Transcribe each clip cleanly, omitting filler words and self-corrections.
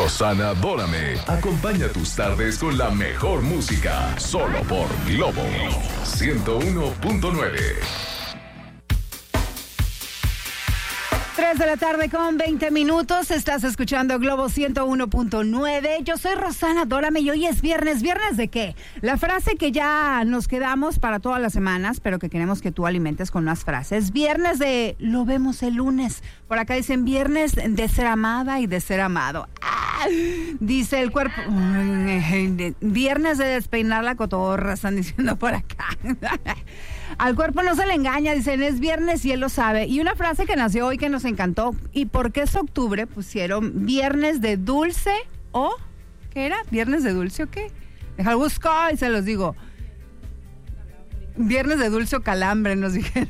Rosana Dórame acompaña tus tardes con la mejor música, solo por Globo 101.9. 3 de la tarde con 20 minutos. Estás escuchando Globo 101.9. Yo soy Rosana Dórame y hoy es viernes. ¿Viernes de qué? La frase que ya nos quedamos para todas las semanas, pero que queremos que tú alimentes con más frases. Viernes de lo vemos el lunes. Por acá dicen viernes de ser amada y de ser amado. ¡Ah! Dice el cuerpo. Viernes de despeinar la cotorra, están diciendo por acá. Al cuerpo no se le engaña, dicen, es viernes y él lo sabe. Y una frase que nació hoy que nos encantó. ¿Y por qué es octubre? Pusieron viernes de dulce o... ¿Qué era? ¿Viernes de dulce o qué? Déjalo buscar y se los digo. Viernes de dulce o calambre, nos dijeron.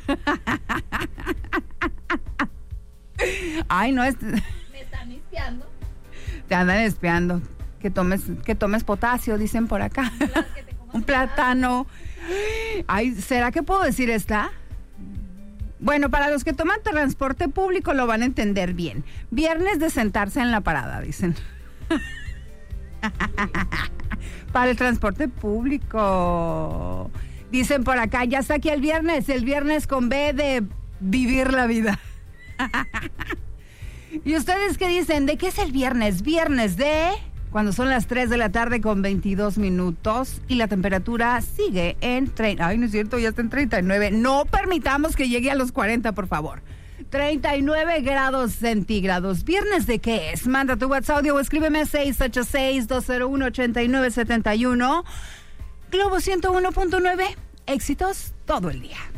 Ay, no es... Me están espiando. Te andan espiando. Que tomes potasio, dicen por acá. Un plátano. Ay, ¿será que puedo decir esta? Bueno, para los que toman transporte público lo van a entender bien. Viernes de sentarse en la parada, dicen. Para el transporte público. Dicen por acá, ya está aquí el viernes con B de vivir la vida. ¿Y ustedes qué dicen? ¿De qué es el viernes? Viernes de... Cuando son las 3 de la tarde con 22 minutos y la temperatura sigue en... Ay, no es cierto, ya está en 39. No permitamos que llegue a los 40, por favor. 39 grados centígrados. ¿Viernes de qué es? Manda tu WhatsApp audio o escríbeme a 686-201-8971. Globo 101.9. Éxitos todo el día.